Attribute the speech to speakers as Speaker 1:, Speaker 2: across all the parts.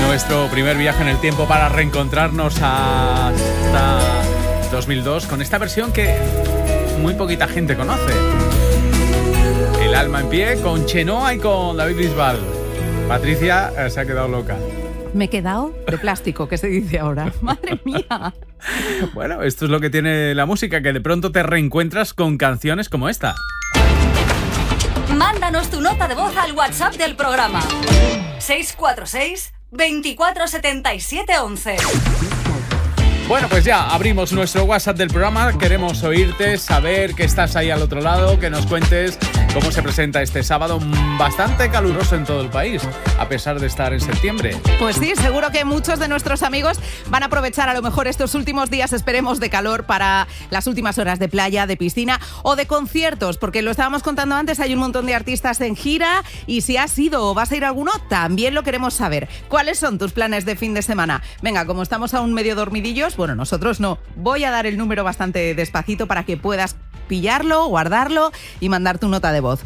Speaker 1: nuestro primer viaje en el tiempo para reencontrarnos hasta 2002 con esta versión que muy poquita gente conoce. El alma en pie con Chenoa y con David Bisbal. Patricia se ha quedado loca.
Speaker 2: Me he quedado de plástico, que se dice ahora. ¡Madre mía!
Speaker 1: Bueno, esto es lo que tiene la música, que de pronto te reencuentras con canciones como esta.
Speaker 3: Mándanos tu nota de voz al WhatsApp del programa. 646 24 77 11.
Speaker 1: Bueno, pues ya abrimos nuestro WhatsApp del programa. Queremos oírte, saber que estás ahí al otro lado, que nos cuentes cómo se presenta este sábado bastante caluroso en todo el país, a pesar de estar en septiembre.
Speaker 2: Pues sí, seguro que muchos de nuestros amigos van a aprovechar a lo mejor estos últimos días, esperemos, de calor para las últimas horas de playa, de piscina o de conciertos, porque lo estábamos contando antes, hay un montón de artistas en gira y si has ido o vas a ir a alguno, también lo queremos saber. ¿Cuáles son tus planes de fin de semana? Venga, como estamos aún medio dormidillos, bueno, nosotros no. Voy a dar el número bastante despacito para que puedas pillarlo, guardarlo y mandar tu nota de voz.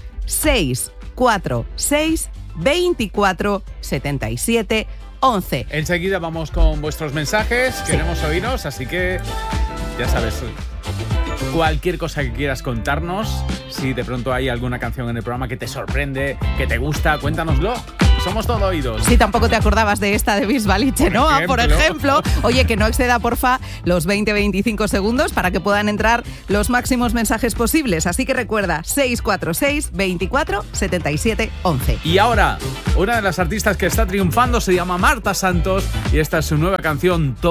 Speaker 2: 646 24 77 11.
Speaker 1: Enseguida vamos con vuestros mensajes. Sí. Queremos oírnos, así que ya sabes, cualquier cosa que quieras contarnos, si de pronto hay alguna canción en el programa que te sorprende, que te gusta, cuéntanoslo. Somos todo oídos.
Speaker 2: Si tampoco te acordabas de esta de Bisbal y Chenoa, por ejemplo. Oye, que no exceda, porfa, los 20-25 segundos para que puedan entrar los máximos mensajes posibles. Así que recuerda, 646 24 77 11.
Speaker 1: Y ahora, una de las artistas que está triunfando se llama Marta Santos y esta es su nueva canción,